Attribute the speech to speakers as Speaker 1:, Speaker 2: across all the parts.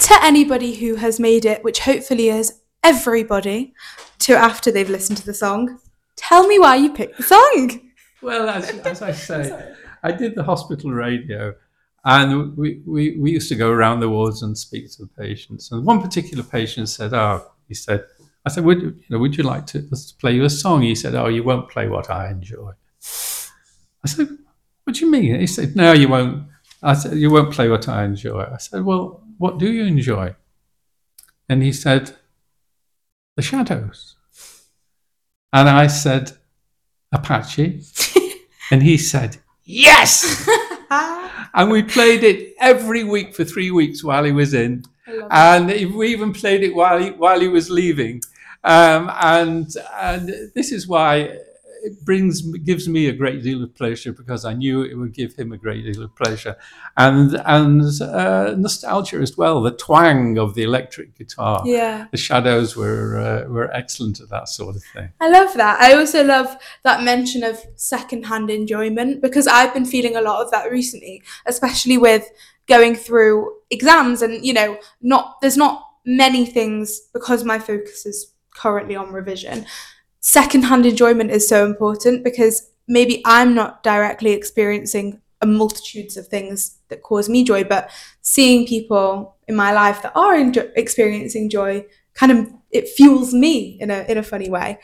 Speaker 1: to anybody who has made it, which hopefully is everybody, to after they've listened to the song, tell me why you picked the song.
Speaker 2: Well, as I say, I did the hospital radio, and we used to go around the wards and speak to the patients. And one particular patient said, I said, would you like us to play you a song? He said, you won't play what I enjoy. I said, what do you mean? He said, no, you won't. I said, you won't play what I enjoy. I said, well, what do you enjoy? And he said, The Shadows. And I said, Apache. And he said, yes! And we played it every week for 3 weeks while he was in. And we even played it while he was leaving. And this is why it gives me a great deal of pleasure, because I knew it would give him a great deal of pleasure, and nostalgia as well. The twang of the electric guitar.
Speaker 1: Yeah,
Speaker 2: the Shadows were excellent at that sort of thing.
Speaker 1: I love that. I also love that mention of secondhand enjoyment, because I've been feeling a lot of that recently, especially with going through exams, and there's not many things, because my focus is currently on revision. Secondhand enjoyment is so important, because maybe I'm not directly experiencing a multitudes of things that cause me joy, but seeing people in my life that are experiencing joy, it fuels me in a funny way.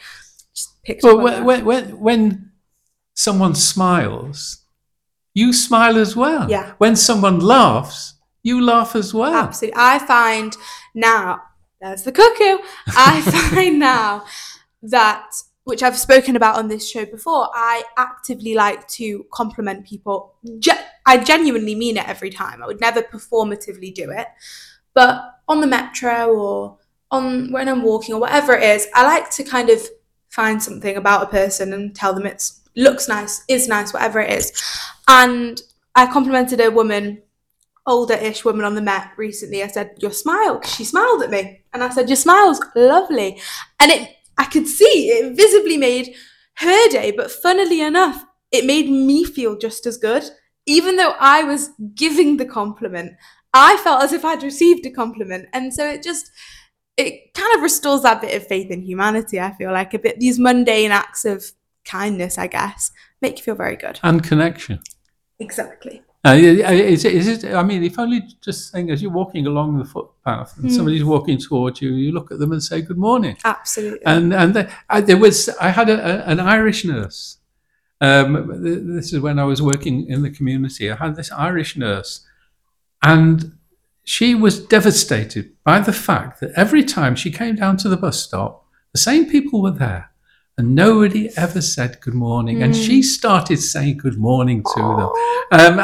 Speaker 2: When someone smiles, you smile as well.
Speaker 1: Yeah.
Speaker 2: When someone laughs, you laugh as well.
Speaker 1: Absolutely. I find now, there's the cuckoo. I find now that, which I've spoken about on this show before, I actively like to compliment people. I genuinely mean it every time. I would never performatively do it. But on the metro or when I'm walking or whatever it is, I like to kind of find something about a person and tell them it looks nice, is nice, whatever it is. And I complimented a woman, older-ish woman on the Met recently. I said, your smile, because she smiled at me. And I said, your smile's lovely. And I could see it visibly made her day, but funnily enough, it made me feel just as good. Even though I was giving the compliment, I felt as if I'd received a compliment. And so it kind of restores that bit of faith in humanity, I feel like. These mundane acts of kindness, I guess, make you feel very good.
Speaker 2: And connection.
Speaker 1: Exactly.
Speaker 2: Is it? I mean, if only just saying, as you're walking along the footpath and somebody's walking towards you, you look at them and say good morning.
Speaker 1: Absolutely.
Speaker 2: And I had an Irish nurse. This is when I was working in the community. I had this Irish nurse, and she was devastated by the fact that every time she came down to the bus stop, the same people were there. And nobody ever said good morning, and she started saying good morning to them,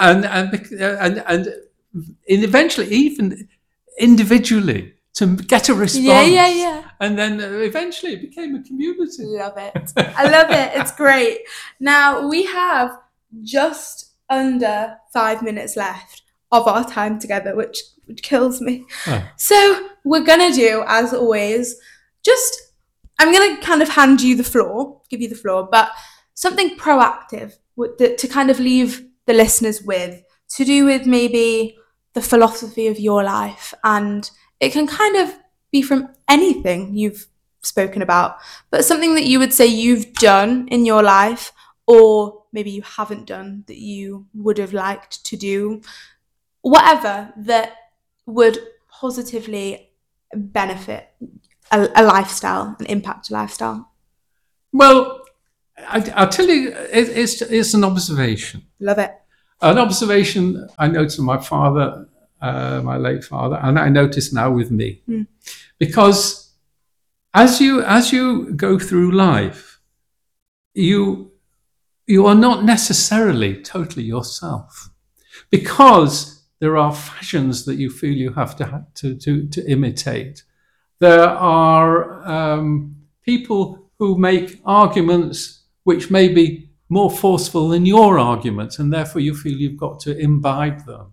Speaker 2: and eventually, even individually, to get a response.
Speaker 1: Yeah.
Speaker 2: And then eventually, it became a community.
Speaker 1: Love it. I love it. It's great. Now we have just under 5 minutes left of our time together, which kills me.
Speaker 2: Oh.
Speaker 1: So we're gonna do, as always, I'm going to kind of give you the floor, but something proactive to kind of leave the listeners with, to do with maybe the philosophy of your life. And it can kind of be from anything you've spoken about, but something that you would say you've done in your life, or maybe you haven't done that you would have liked to do, whatever that would positively benefit a lifestyle and impact a lifestyle.
Speaker 2: Well, I'll tell you, it's an observation.
Speaker 1: Love it.
Speaker 2: An observation I noticed with my father, my late father, and I notice now with me. Because as you go through life, you are not necessarily totally yourself, because there are fashions that you feel you have to imitate. There are people who make arguments which may be more forceful than your arguments, and therefore you feel you've got to imbibe them.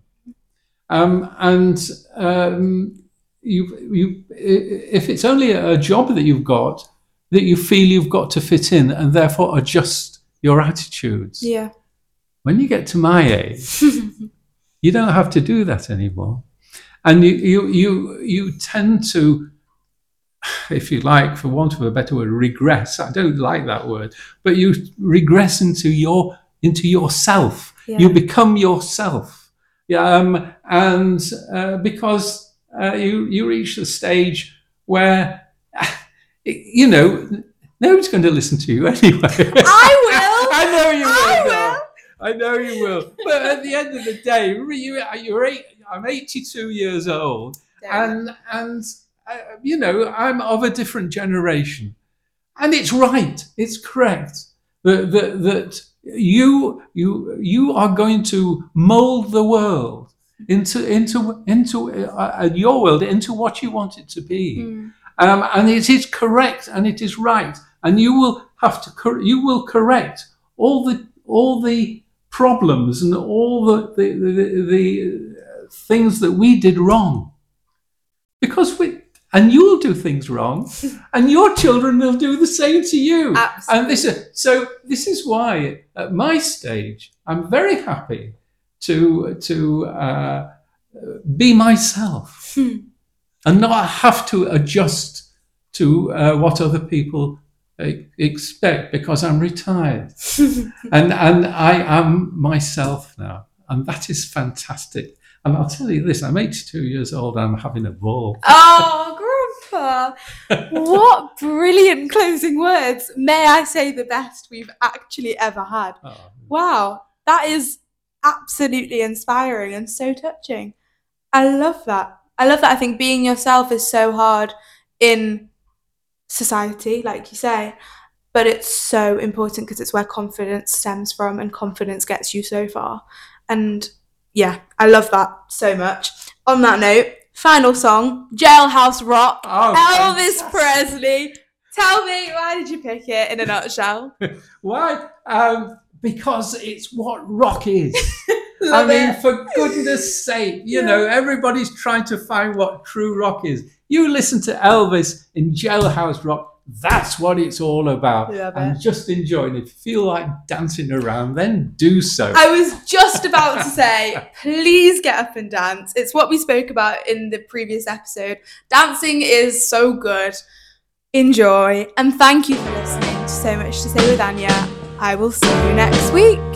Speaker 2: If it's only a job that you've got, that you feel you've got to fit in, and therefore adjust your attitudes.
Speaker 1: Yeah.
Speaker 2: When you get to my age, you don't have to do that anymore. and you tend to, if you like, for want of a better word, regress. I don't like that word, but you regress into yourself.
Speaker 1: Yeah.
Speaker 2: You become yourself. And because you reach the stage where, nobody's going to listen to you anyway.
Speaker 1: I will.
Speaker 2: I know you
Speaker 1: I
Speaker 2: will.
Speaker 1: will.
Speaker 2: I know you will. But at the end of the day, I'm 82 years old, and I'm of a different generation, and it's right. It's correct that you are going to mold the world into your world, into what you want it to be. And it is correct, and it is right, and you will correct all the problems and all the things that we did wrong, because and you'll do things wrong, and your children will do the same to you.
Speaker 1: Absolutely.
Speaker 2: And this is why at my stage I'm very happy to be myself and not have to adjust to what other people expect, because I'm retired and I am myself now, and that is fantastic. And I'll tell you this, I'm 82 years old and I'm having a ball.
Speaker 1: Oh, Grandpa, what brilliant closing words. May I say the best we've actually ever had.
Speaker 2: Oh.
Speaker 1: Wow, that is absolutely inspiring and so touching. I love that. I think being yourself is so hard in society, like you say, but it's so important because it's where confidence stems from, and confidence gets you so far. And yeah, I love that so much. On that note, final song, Jailhouse Rock, Elvis
Speaker 2: Fantastic.
Speaker 1: Presley. Tell me, why did you pick it in a nutshell?
Speaker 2: Why? Because it's what rock is.
Speaker 1: Love it.
Speaker 2: For goodness sake, everybody's trying to find what true rock is. You listen to Elvis in Jailhouse Rock. That's what it's all about.
Speaker 1: Love
Speaker 2: and
Speaker 1: it.
Speaker 2: Just enjoy it. If you feel like dancing around, then do so.
Speaker 1: I was just about to say, please get up and dance. It's what we spoke about in the previous episode. Dancing is so good. Enjoy. And thank you for listening to So Much to Say with Anya. I will see you next week.